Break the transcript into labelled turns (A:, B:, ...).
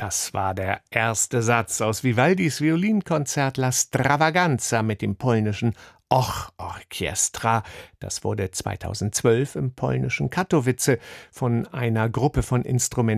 A: Das war der erste Satz aus Vivaldis Violinkonzert La Stravaganza mit dem polnischen Och-Orchestra. Das wurde 2012 im polnischen Katowice von einer Gruppe von